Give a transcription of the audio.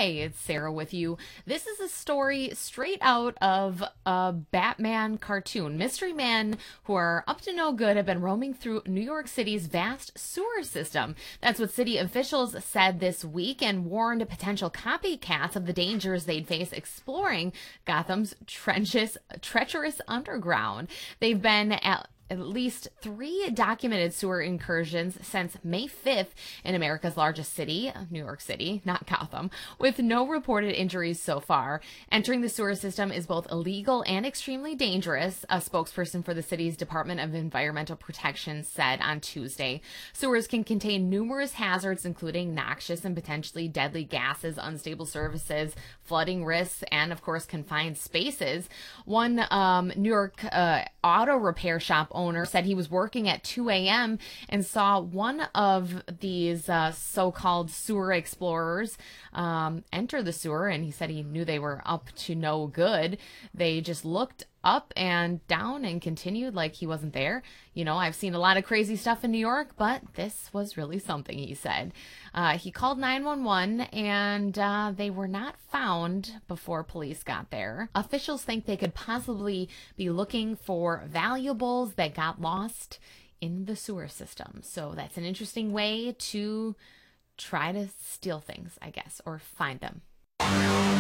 Hey, it's Sarah with you. This is a story straight out of a Batman cartoon. Mystery men who are up to no good have been roaming through New York City's vast sewer system. That's what city officials said this week and warned potential copycats of the dangers they'd face exploring Gotham's treacherous underground. They've been at least three documented sewer incursions since May 5th in America's largest city, New York City, not Gotham, with no reported injuries so far. Entering the sewer system is both illegal and extremely dangerous, a spokesperson for the city's Department of Environmental Protection said on Tuesday. Sewers can contain numerous hazards, including noxious and potentially deadly gases, unstable surfaces, flooding risks, and, of course, confined spaces. One New York auto repair shop owner said he was working at 2 a.m. and saw one of these so-called sewer explorers enter the sewer, and he said he knew they were up to no good. They just looked up and down and continued like he wasn't there. You know, I've seen a lot of crazy stuff in New York, but this was really something, he said. He called 911 and they were not found before police got there. Officials think they could possibly be looking for valuables that got lost in the sewer system. So that's an interesting way to try to steal things, I guess, or find them.